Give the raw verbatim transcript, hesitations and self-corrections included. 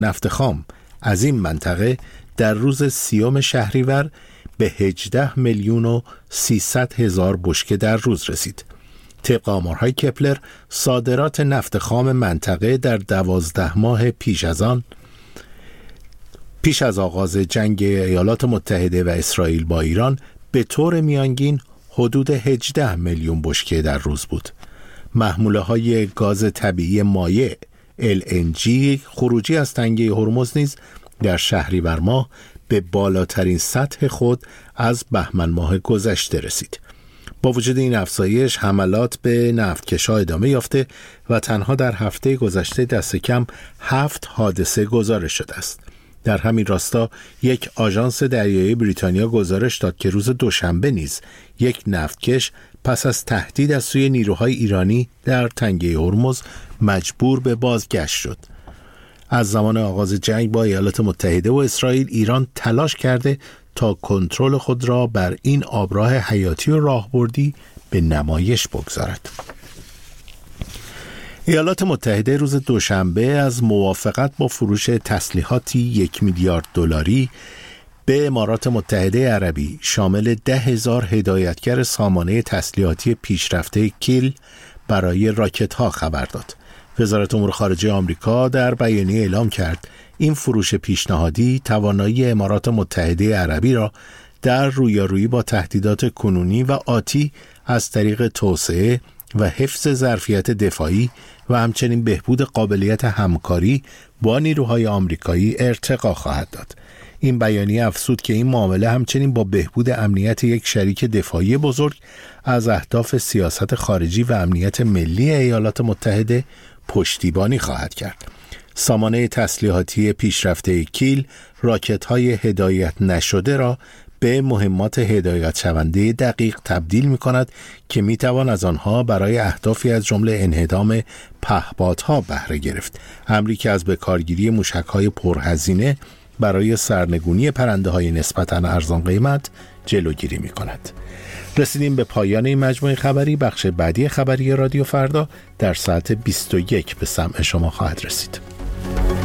نفت خام از این منطقه در روز سیوم شهریور به هجده میلیون و سیصد هزار بشکه در روز رسید. طبق آمارهای کپلر صادرات نفت خام منطقه در دوازده ماه پیش از آن پیش از آغاز جنگ ایالات متحده و اسرائیل با ایران به طور میانگین حدود هجده میلیون بشکه در روز بود. محموله های گاز طبیعی مایع ال ان جی خروجی از تنگه هرمز نیز در شهریور ماه به بالاترین سطح خود از بهمن ماه گذشته رسید. با وجود این افزایش حملات به نفتکش‌ها ادامه یافته و تنها در هفته گذشته دست کم هفت حادثه گزارش شده است. در همین راستا یک آژانس دریایی بریتانیا گزارش داد که روز دوشنبه نیز یک نفتکش پس از تهدید از سوی نیروهای ایرانی در تنگه هرمز مجبور به بازگشت شد. از زمان آغاز جنگ با ایالات متحده و اسرائیل، ایران تلاش کرده تا کنترل خود را بر این آبراه حیاتی و راهبردی به نمایش بگذارد. ایالات متحده روز دوشنبه از موافقت با فروش تسلیحاتی یک میلیارد دلاری به امارات متحده عربی شامل ده هزار هدایتگر سامانه تسلیحاتی پیشرفته کیل برای راکت ها خبر داد. وزارت امور خارجه آمریکا در بیانیه اعلام کرد این فروش پیشنهادی توانایی امارات متحده عربی را در رویارویی با تهدیدات کنونی و آتی از طریق توسعه و حفظ ظرفیت دفاعی و همچنین بهبود قابلیت همکاری با نیروهای آمریکایی ارتقا خواهد داد. این بیانیه افزود که این معامله همچنین با بهبود امنیت یک شریک دفاعی بزرگ از اهداف سیاست خارجی و امنیت ملی ایالات متحده پشتیبانی خواهد کرد. سامانه تسلیحاتی پیشرفته کیل راکت‌های هدایت نشده را به مهمات هدایت شونده دقیق تبدیل می کند که می توان از آنها برای اهدافی از جمله انهدام پهپادها بهره گرفت. امری که از بکارگیری موشک‌های پرهزینه برای سرنگونی پرنده‌های نسبتاً ارزان قیمت جلوگیری می کند. رسیدیم به پایان این مجموعه خبری. بخش بعدی خبری رادیو فردا در ساعت بیست و یک به سمع شما خواهد رسید.